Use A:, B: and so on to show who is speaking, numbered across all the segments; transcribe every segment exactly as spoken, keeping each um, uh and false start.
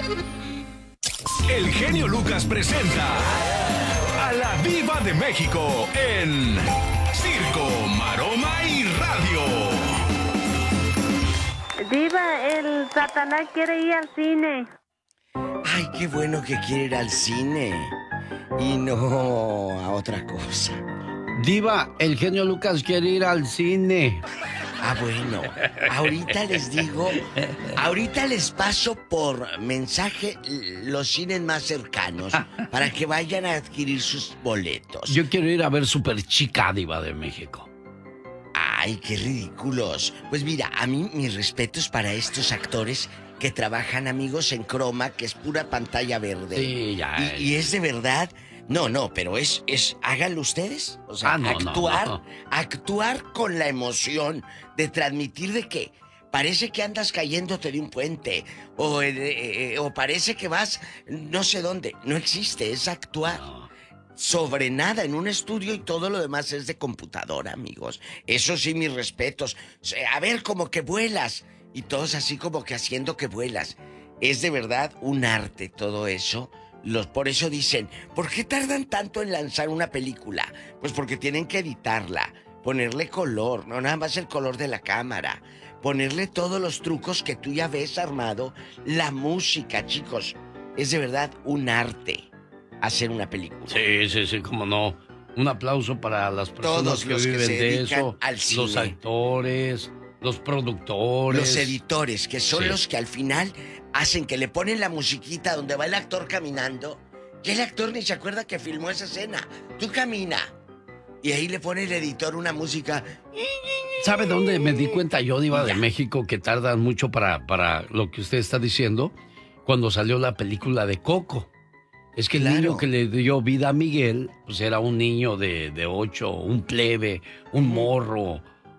A: El genio Lucas presenta a la Diva de México en Circo, Maroma y Radio.
B: Diva, el Satanás quiere ir al cine.
C: Ay, qué bueno que quiere ir al cine y no a otra cosa.
D: Diva, el genio Lucas quiere ir al cine.
C: Ah, bueno, ahorita les digo, ahorita les paso por mensaje los cines más cercanos para que vayan a adquirir sus boletos.
D: Yo quiero ir a ver Super Chica, Diva de México.
C: Ay, qué ridículos. Pues mira, a mí mis respetos para estos actores que trabajan, amigos, en croma, que es pura pantalla verde.
D: Sí, ya.
C: Y, y es de verdad. No, no, pero es, es, háganlo ustedes. O sea,
D: ah, no,
C: actuar,
D: no, no.
C: actuar con la emoción de transmitir de que parece que andas cayéndote de un puente o, eh, eh, o parece que vas no sé dónde. No existe, es actuar. No. Sobre nada en un estudio y todo lo demás es de computadora, amigos. Eso sí, mis respetos. A ver, como que vuelas. Y todos así como que haciendo que vuelas. Es de verdad un arte todo eso. Los, por eso dicen, ¿por qué tardan tanto en lanzar una película? Pues porque tienen que editarla, ponerle color, no nada más el color de la cámara, ponerle todos los trucos que tú ya ves armado, la música, chicos. Es de verdad un arte hacer una película.
D: Sí, sí, sí, cómo no. Un aplauso para las personas
C: Todos
D: que
C: los
D: viven
C: que se
D: de eso,
C: al cine.
D: Los actores, los productores,
C: los editores, que son
D: sí.
C: los que al final hacen que le ponen la musiquita donde va el actor caminando. Y el actor ni se acuerda que filmó esa escena. Tú camina. Y ahí le pone el editor una música.
D: ¿Sabe dónde me di cuenta yo, Diva de México, que tardan mucho para, para lo que usted está diciendo? Cuando salió la película de Coco. Es que el claro. niño que le dio vida a Miguel, pues era un niño de, de ocho, un plebe, un morro,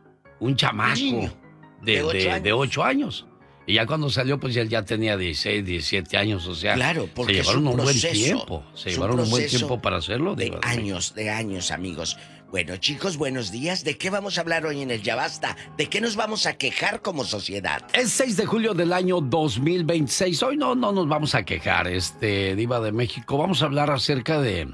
D: un chamaco
C: un
D: de, de, ocho de, de ocho años. Y ya cuando salió, pues él ya tenía dieciséis, diecisiete años, o sea,
C: claro, porque
D: se llevaron un,
C: proceso,
D: buen tiempo. Se llevaron un buen tiempo para hacerlo.
C: De, de años, de años, amigos. Bueno, chicos, buenos días. ¿De qué vamos a hablar hoy en el Ya Basta? ¿De qué nos vamos a quejar como sociedad?
D: Es seis de julio del año dos mil veintiséis. Hoy no, no nos vamos a quejar, este, Diva de México. Vamos a hablar acerca de,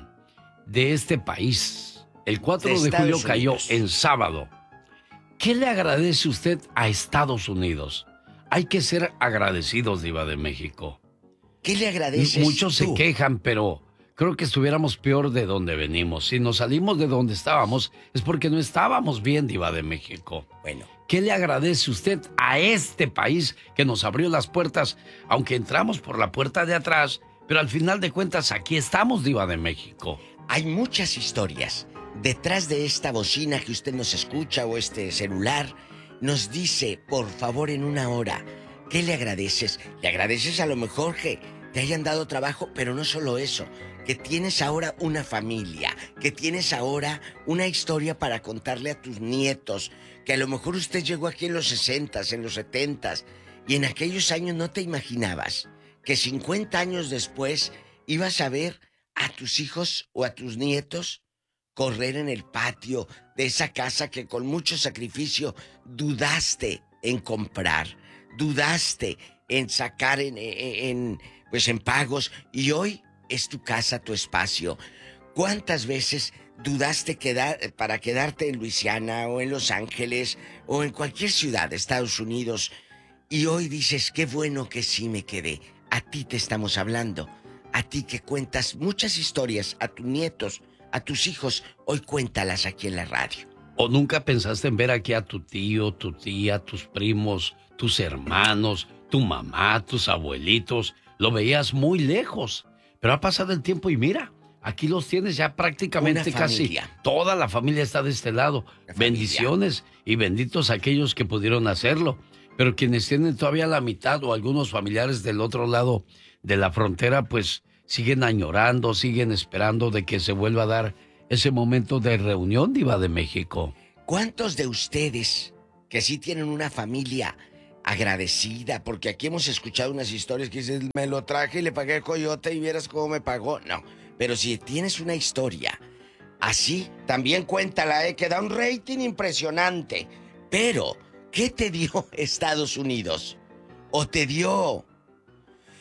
D: de este país. El cuatro de, de julio Unidos. Cayó en sábado. ¿Qué le agradece usted a Estados Unidos? Hay que ser agradecidos, Diva de México.
C: ¿Qué le agradeces
D: Muchos
C: tú?
D: se quejan, pero creo que estuviéramos peor de donde venimos. Si nos salimos de donde estábamos, es porque no estábamos bien, Diva de México.
C: Bueno.
D: ¿Qué le agradece usted a este país que nos abrió las puertas, aunque entramos por la puerta de atrás, pero al final de cuentas aquí estamos, Diva de México?
C: Hay muchas historias. Detrás de esta bocina que usted nos escucha o este celular, nos dice, por favor, en una hora, ¿qué le agradeces? Le agradeces a lo mejor que te hayan dado trabajo, pero no solo eso, que tienes ahora una familia, que tienes ahora una historia para contarle a tus nietos, que a lo mejor usted llegó aquí en los sesentas, en los setentas, y en aquellos años no te imaginabas que cincuenta años después ibas a ver a tus hijos o a tus nietos correr en el patio de esa casa que con mucho sacrificio dudaste en comprar, dudaste en sacar en, en, pues en pagos, y hoy es tu casa, tu espacio. ¿Cuántas veces dudaste quedar, para quedarte en Luisiana o en Los Ángeles o en cualquier ciudad de Estados Unidos? Y hoy dices, qué bueno que sí me quedé. A ti te estamos hablando, a ti que cuentas muchas historias a tus nietos, a tus hijos, hoy cuéntalas aquí en la radio.
D: ¿O nunca pensaste en ver aquí a tu tío, tu tía, tus primos, tus hermanos, tu mamá, tus abuelitos? Lo veías muy lejos, pero ha pasado el tiempo y mira, aquí los tienes ya prácticamente casi. Toda la familia está de este lado. Bendiciones y benditos aquellos que pudieron hacerlo. Pero quienes tienen todavía la mitad o algunos familiares del otro lado de la frontera, pues siguen añorando, siguen esperando de que se vuelva a dar ese momento de reunión, Diva de México.
C: ¿Cuántos de ustedes que sí tienen una familia agradecida? Porque aquí hemos escuchado unas historias que dicen, me lo traje y le pagué al coyote y vieras cómo me pagó. No, pero si tienes una historia así, también cuéntala, ¿eh? Que da un rating impresionante. Pero, ¿qué te dio Estados Unidos? ¿O te dio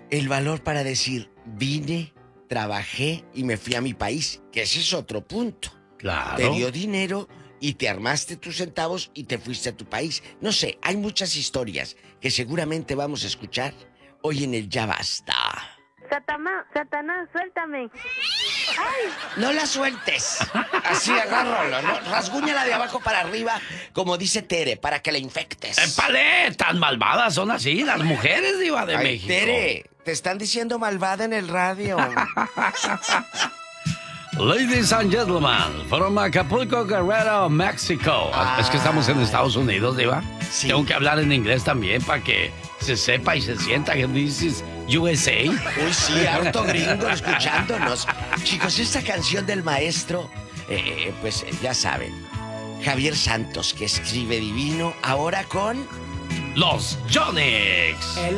C: el valor para decir, vine, trabajé y me fui a mi país, que ese es otro punto.
D: Claro.
C: Te dio dinero y te armaste tus centavos y te fuiste a tu país. No sé, hay muchas historias que seguramente vamos a escuchar hoy en el Ya Basta.
B: Satanás, Satanás, suéltame. ¡Ay!
C: No la sueltes. Así agárralo, ¿no? Rasguñala de abajo para arriba, como dice Tere, para que la infectes.
D: ¡Épale! Tan malvadas son así las mujeres, Diva de
C: Ay,
D: México.
C: Tere, te están diciendo malvada en el radio.
D: Ladies and gentlemen, from Acapulco, Guerrero, México.
C: Ah.
D: Es que estamos en Estados Unidos, Diva.
C: Sí.
D: Tengo que hablar en inglés también para que se sepa y se sienta que dices U S A.
C: Uy, sí, harto gringo escuchándonos. Chicos, esta canción del maestro, eh, pues ya saben, Javier Santos, que escribe divino, ahora con...
D: Los Yonix.